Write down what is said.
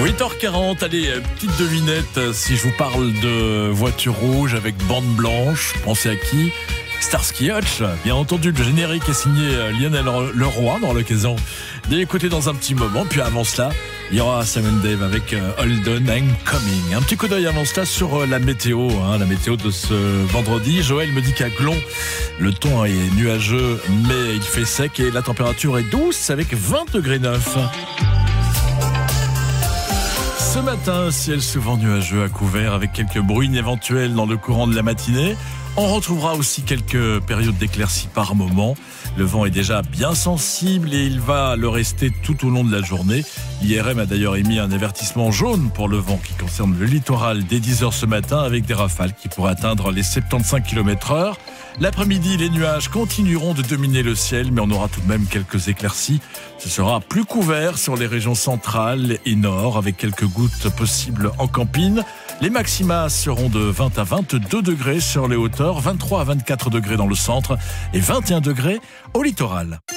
8h40, allez, petite devinette, si je vous parle de voiture rouge avec bande blanche, pensez à qui? Starsky Hutch, bien entendu, le générique est signé Lionel Leroy dans l'occasion d'écouter dans un petit moment, puis avant cela, il y aura Sam & Dave avec Holden and Coming. Un petit coup d'œil avant cela sur la météo, la météo de ce vendredi. Joël me dit qu'à Glon, le temps est nuageux, mais il fait sec et la température est douce avec 20 degrés 9. Ce matin, ciel souvent nuageux à couvert avec quelques bruines éventuelles dans le courant de la matinée. On retrouvera aussi quelques périodes d'éclaircies par moment. Le vent est déjà bien sensible et il va le rester tout au long de la journée. L'IRM a d'ailleurs émis un avertissement jaune pour le vent qui concerne le littoral dès 10h ce matin avec des rafales qui pourraient atteindre les 75 km/h. L'après-midi, les nuages continueront de dominer le ciel, mais on aura tout de même quelques éclaircies. Ce sera plus couvert sur les régions centrales et nord, avec quelques gouttes possibles en campine. Les maxima seront de 20 à 22 degrés sur les hauteurs, 23 à 24 degrés dans le centre et 21 degrés au littoral.